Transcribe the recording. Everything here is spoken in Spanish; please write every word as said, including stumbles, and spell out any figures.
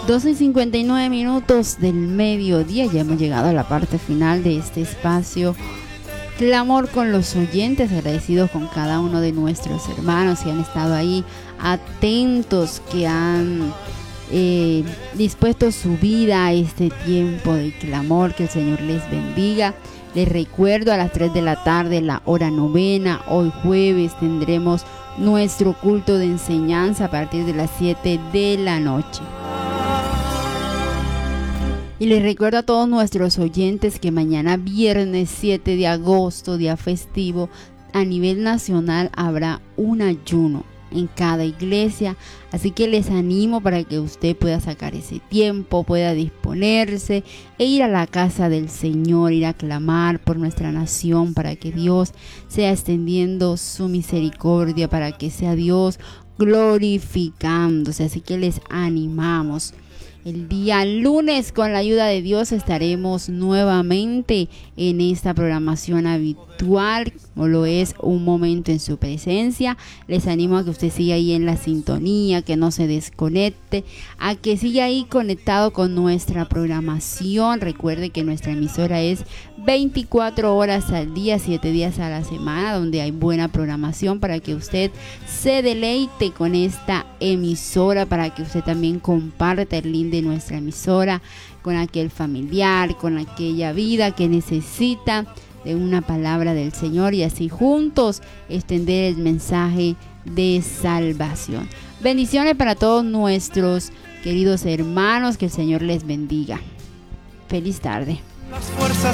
doce y cincuenta y nueve minutos del mediodía, ya hemos llegado a la parte final de este espacio Clamor con los oyentes, agradecidos con cada uno de nuestros hermanos que han estado ahí atentos, que han eh, dispuesto su vida a este tiempo de clamor. Que el Señor les bendiga. Les recuerdo, a las tres de la tarde, la hora novena, hoy jueves tendremos nuestro culto de enseñanza a partir de las siete de la noche. Y les recuerdo a todos nuestros oyentes que mañana viernes siete de agosto, día festivo, a nivel nacional habrá un ayuno en cada iglesia. Así que les animo para que usted pueda sacar ese tiempo, pueda disponerse e ir a la casa del Señor, ir a clamar por nuestra nación, para que Dios sea extendiendo su misericordia, para que sea Dios glorificándose. Así que les animamos. El día lunes, con la ayuda de Dios, estaremos nuevamente en esta programación habitual, como lo es Un Momento en Su Presencia. Les animo a que usted siga ahí en la sintonía, que no se desconecte, a que siga ahí conectado con nuestra programación. Recuerde que nuestra emisora es veinticuatro horas al día, siete días a la semana, donde hay buena programación para que usted se deleite con esta emisora, para que usted también comparta el link de nuestra emisora con aquel familiar, con aquella vida que necesita de una palabra del Señor, y así juntos extender el mensaje de salvación. Bendiciones para todos nuestros queridos hermanos, que el Señor les bendiga. Feliz tarde. Las fuerzas